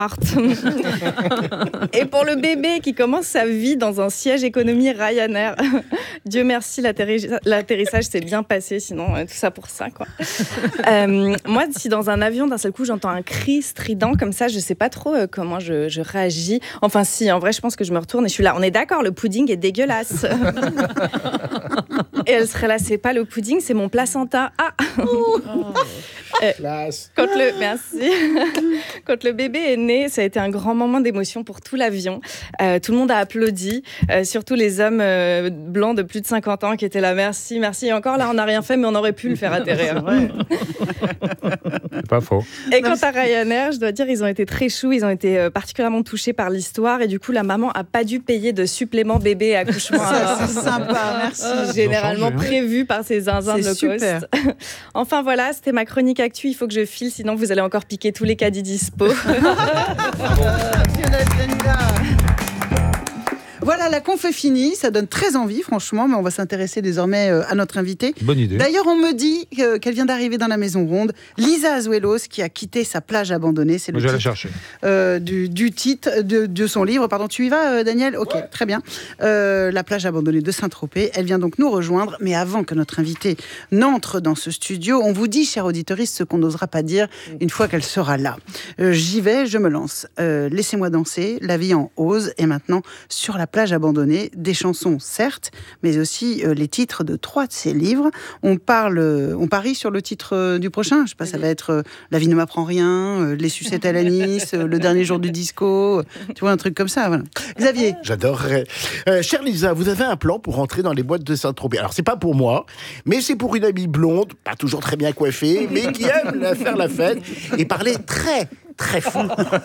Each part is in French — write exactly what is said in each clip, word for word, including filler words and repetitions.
Et pour le bébé qui commence sa vie dans un siège économie Ryanair, Dieu merci, l'atterri- l'atterrissage s'est bien passé, sinon euh, tout ça pour ça, quoi. Euh, moi, si dans un avion, d'un seul coup, j'entends un cri strident comme ça, je sais pas trop euh, comment je, je réagis. Enfin, si, en vrai, je pense que je me retourne et je suis là. On est d'accord, le pudding est dégueulasse. Et elle serait là, c'est pas le pudding, c'est mon placenta. Ah. Oh. Euh, Classe. quand le, merci. Quand le bébé est né, ça a été un grand moment d'émotion pour tout l'avion. Euh, tout le monde a applaudi, euh, surtout les hommes euh, blancs de plus de cinquante ans qui étaient là. Merci, merci. Et encore là, on n'a rien fait, mais on aurait pu le faire atterrir. C'est pas faux. Et quant à Ryanair, je dois dire, ils ont été très choux. Ils ont été euh, particulièrement touchés par l'histoire. Et du coup, la maman a pas dû payer de supplément bébé à accouchement. Ça, c'est sympa, merci. Généralement changé, hein. prévu par ces zinzins de C'est low cost. super. Enfin voilà, c'était ma chronique actu. Il faut que je file, sinon vous allez encore piquer tous les caddies dispo. Violette Daniela. Voilà, la conf est finie, ça donne très envie franchement, mais on va s'intéresser désormais euh, à notre invitée. Bonne idée. D'ailleurs, on me dit euh, qu'elle vient d'arriver dans la Maison Ronde, Lisa Azuelos, qui a quitté sa plage abandonnée. C'est le Moi, je vais la titre, chercher. euh, du, du titre de, de son livre. Pardon, tu y vas, euh, Daniel ? Ok, ouais. Très bien. Euh, la plage abandonnée de Saint-Tropez. Elle vient donc nous rejoindre, mais avant que notre invitée n'entre dans ce studio, on vous dit, chers auditeurs, ce qu'on n'osera pas dire une fois qu'elle sera là. Euh, j'y vais, je me lance. Euh, Laissez-moi danser, La vie en ose, et maintenant sur la plage abandonnée. Des chansons, certes, mais aussi euh, les titres de trois de ses livres. On parle, euh, on parie sur le titre euh, du prochain. Je sais pas, ça va être euh, La vie ne m'apprend rien, euh, Les sucettes à l'anis, euh, Le dernier jour du disco. Euh, tu vois, un truc comme ça. Voilà. Xavier. J'adorerais. Euh, chère Lisa, vous avez un plan pour rentrer dans les boîtes de Saint-Tropez. Alors, c'est pas pour moi, mais c'est pour une amie blonde, pas toujours très bien coiffée, mais qui aime la faire la fête et parler très, très fort.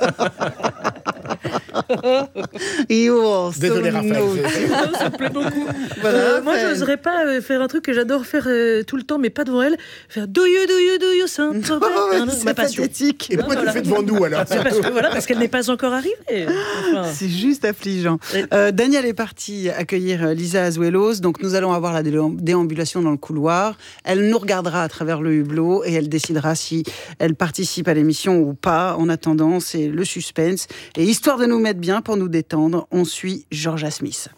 Oh, Désolé, so Raphaël. no. c'est- Ça me plaît beaucoup. Voilà, Euh, moi, Raphaël. je n'oserais pas euh, faire un truc que j'adore faire euh, tout le temps, mais pas devant elle. Faire do you, do you, do you, Saint-Tropez. Oh, ouais, Ma c'est passion. pathétique. Et pourquoi tu voilà. le fais devant nous, alors C'est parce que, voilà, parce qu'elle n'est pas encore arrivée. Enfin, C'est juste affligeant. Et- Euh, Daniel est parti accueillir euh, Lisa Azuelos, donc nous allons avoir la dé- déambulation dans le couloir. Elle nous regardera à travers le hublot et elle décidera si elle participe à l'émission ou pas. En attendant, c'est le suspense. Et histoire de nous mettre bien, pour nous détendre, on suit Georgia Smith.